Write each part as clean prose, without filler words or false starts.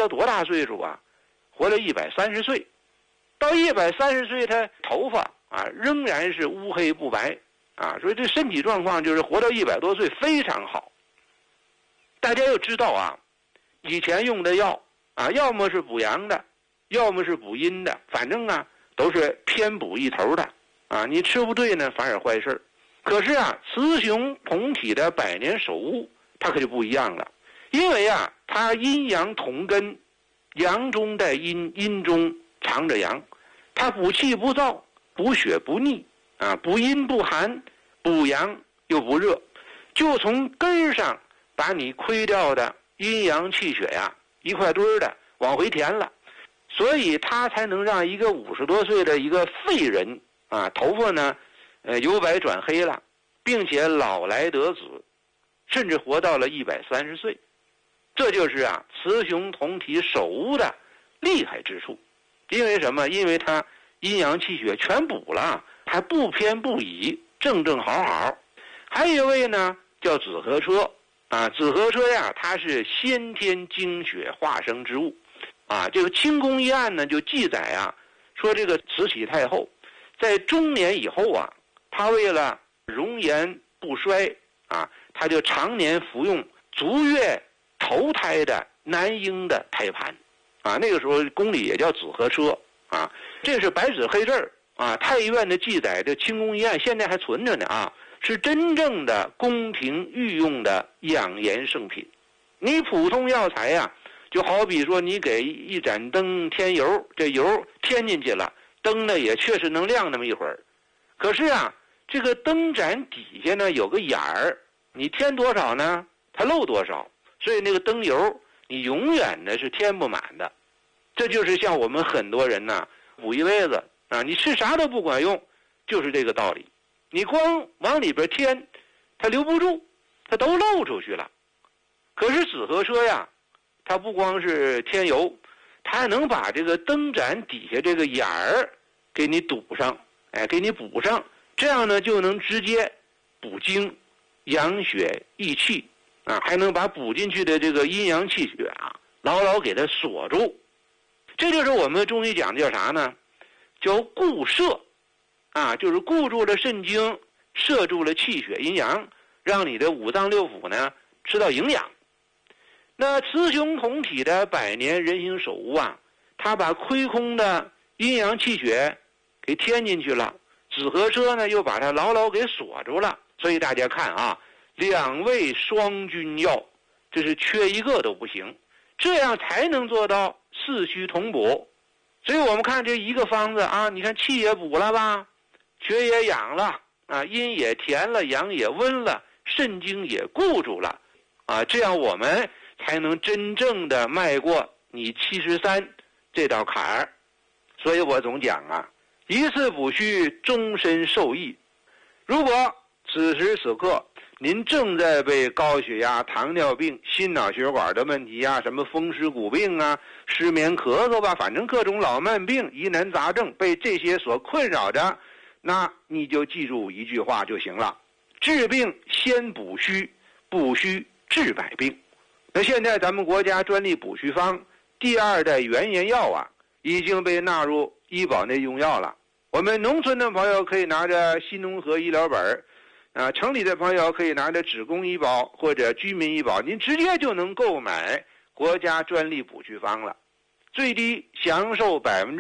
到多大岁数啊？活了130岁。到130岁，他头发啊仍然是乌黑不白啊，所以这身体状况就是活到100多岁非常好。大家要知道啊，以前用的药啊，要么是补阳的，要么是补阴的，反正啊都是偏补一头的啊。你吃不对呢，反而坏事。可是啊，雌雄同体的百年首乌，它可就不一样了，因为啊，它阴阳同根，阳中带阴，阴中藏着阳，它补气不燥，补血不腻啊，补阴不寒，补阳又不热，就从根上把你亏掉的阴阳气血呀一块堆儿的往回填了，所以它才能让一个50多岁的一个废人啊，头发呢由白转黑了，并且老来得子，甚至活到了130岁。这就是啊雌雄同体首乌的厉害之处。因为什么？因为它阴阳气血全补了，还不偏不倚，正正好好。还有一位呢叫紫河车啊，紫河车呀，它是先天精血化生之物啊。这个清宫一案呢就记载啊，说这个慈禧太后在中年以后啊，她为了容颜不衰啊，她就常年服用足月头胎的男婴的胎盘啊。那个时候宫里也叫紫河车啊，这是白纸黑字啊，太医院的记载，这清宫一案现在还存着呢啊，是真正的宫廷御用的养颜圣品。你普通药材呀，就好比说你给一盏灯添油，这油添进去了，灯呢也确实能亮那么一会儿。可是啊，这个灯盏底下呢有个眼儿，你添多少呢，它漏多少，所以那个灯油你永远呢是添不满的。这就是像我们很多人呢补一辈子啊，你吃啥都不管用，就是这个道理。你光往里边添，它留不住，它都漏出去了。可是紫河车呀，它不光是添油，它还能把这个灯盏底下这个眼儿给你堵上，哎，给你补上，这样呢就能直接补精、养血、益气啊，还能把补进去的这个阴阳气血啊牢牢给它锁住。这就是我们中医讲的叫啥呢？叫固摄啊，就是固住了肾精，摄住了气血阴阳，让你的五脏六腑呢吃到营养。那雌雄同体的百年人形首乌啊，它把亏空的阴阳气血给添进去了，紫河车呢又把它牢牢给锁住了。所以大家看啊，两味双君药，这是缺一个都不行，这样才能做到四虚同补。所以我们看这一个方子啊，你看气也补了吧，血也养了啊，阴也填了，阳也温了，肾精也固住了啊，这样我们才能真正的迈过你73这道坎儿。所以我总讲啊，一次补虚终身受益。如果此时此刻您正在被高血压、糖尿病、心脑血管的问题啊，什么风湿骨病啊、失眠咳嗽吧，反正各种老慢病、疑难杂症被这些所困扰着，那你就记住一句话就行了：治病先补虚，补虚治百病。那现在咱们国家专利补虚方第2代原研药啊，已经被纳入医保内用药了。我们农村的朋友可以拿着新农合医疗本啊，城里的朋友可以拿着职工医保或者居民医保，您直接就能购买国家专利补虚方了。最低享受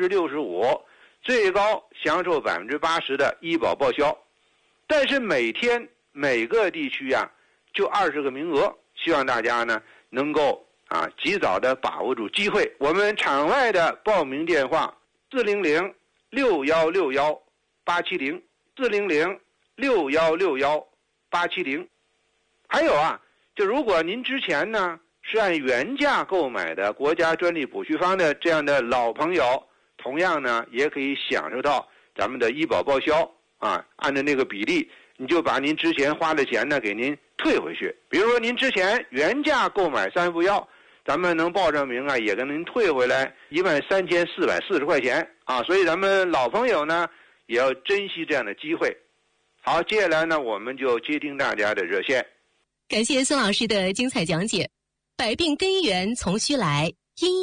65%，最高享受80%的医保报销。但是每天每个地区啊就20个名额，希望大家呢能够啊及早的把握住机会。我们场外的报名电话400-6161-870，400-6161-870。还有啊，就如果您之前呢是按原价购买的国家专利补虚方的这样的老朋友，同样呢也可以享受到咱们的医保报销啊，按照那个比例，你就把您之前花的钱呢给您退回去。比如说您之前原价购买3副药，咱们能报上名啊，也跟您退回来13440块钱啊。所以咱们老朋友呢也要珍惜这样的机会。好，接下来呢我们就接听大家的热线。 感谢孙老师的精彩讲解。百病根源从虚来，因